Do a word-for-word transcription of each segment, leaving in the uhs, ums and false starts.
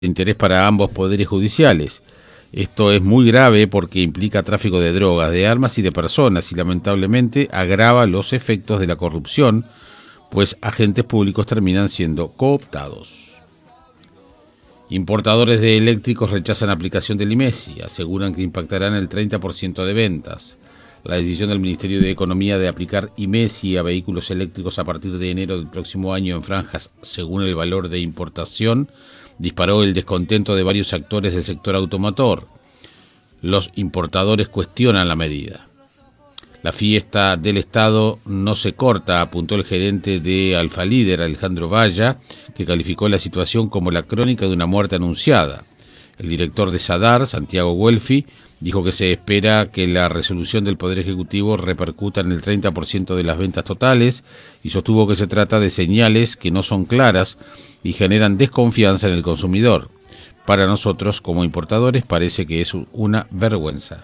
interés para ambos poderes judiciales. Esto es muy grave porque implica tráfico de drogas, de armas y de personas y lamentablemente agrava los efectos de la corrupción, pues agentes públicos terminan siendo cooptados. Importadores de eléctricos rechazan aplicación del IMESI, aseguran que impactarán el treinta por ciento de ventas. La decisión del Ministerio de Economía de aplicar IMESI a vehículos eléctricos a partir de enero del próximo año en franjas según el valor de importación disparó el descontento de varios actores del sector automotor. Los importadores cuestionan la medida. La fiesta del Estado no se corta, apuntó el gerente de Alfa Líder, Alejandro Valla, que calificó la situación como la crónica de una muerte anunciada. El director de SADAR, Santiago Guelfi, dijo que se espera que la resolución del Poder Ejecutivo repercuta en el treinta por ciento de las ventas totales y sostuvo que se trata de señales que no son claras y generan desconfianza en el consumidor. Para nosotros, como importadores, parece que es una vergüenza.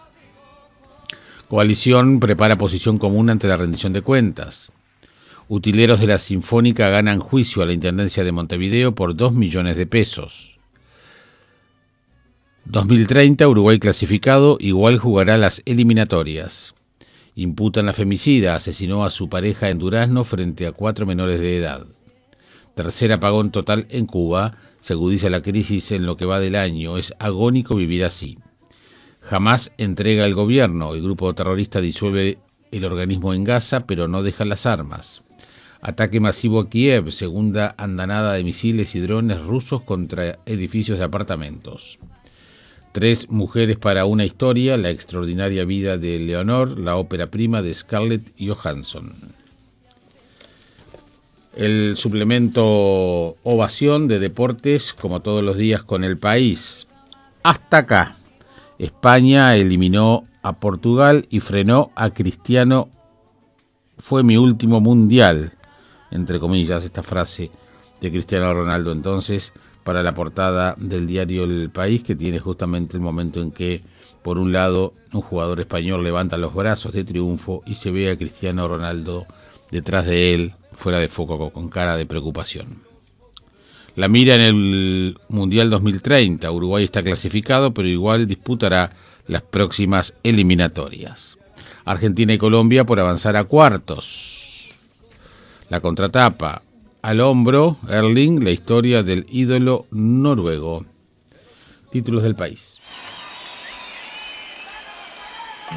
Coalición prepara posición común ante la rendición de cuentas. Utileros de la Sinfónica ganan juicio a la Intendencia de Montevideo por dos millones de pesos. dos mil treinta, Uruguay clasificado, igual jugará las eliminatorias. Imputan a femicida, asesinó a su pareja en Durazno frente a cuatro menores de edad. Tercer apagón total en Cuba, se agudiza la crisis en lo que va del año, es agónico vivir así. Jamás entrega el gobierno, el grupo terrorista disuelve el organismo en Gaza, pero no deja las armas. Ataque masivo a Kiev, segunda andanada de misiles y drones rusos contra edificios de apartamentos. Tres mujeres para una historia, la extraordinaria vida de Leonor, la ópera prima de Scarlett Johansson. El suplemento Ovación de Deportes, como todos los días con El País. Hasta acá. España eliminó a Portugal y frenó a Cristiano. Fue mi último mundial, entre comillas, esta frase de Cristiano Ronaldo entonces, para la portada del diario El País, que tiene justamente el momento en que, por un lado, un jugador español levanta los brazos de triunfo y se ve a Cristiano Ronaldo detrás de él, fuera de foco, con cara de preocupación. La mira en el Mundial dos mil treinta. Uruguay está clasificado, pero igual disputará las próximas eliminatorias. Argentina y Colombia por avanzar a cuartos. La contratapa. Al hombro, Erling, la historia del ídolo noruego. Títulos del País.